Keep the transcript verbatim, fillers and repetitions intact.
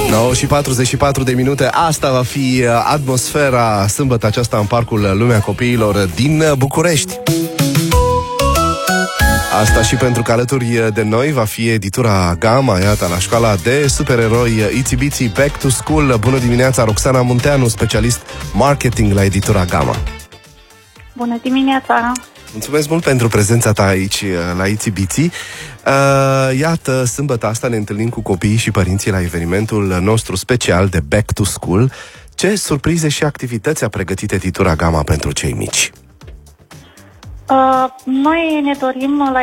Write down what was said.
nouă și patruzeci și patru de minute. Asta va fi atmosfera sâmbătă aceasta în Parcul Lumea Copiilor din București. Asta și pentru că alături de noi va fi editura Gamma, iată, la școala de supereroi Itsy Bitsy Back to School. Bună dimineața, Roxana Munteanu, specialist marketing la editura Gamma. Bună dimineața! Mulțumesc mult pentru prezența ta aici la Itsy Bitsy. Uh, iată, sâmbătă asta ne întâlnim cu copiii și părinții la evenimentul nostru special de Back to School. Ce surprize și activități a pregătit editura Gamma pentru cei mici? Uh, noi ne dorim la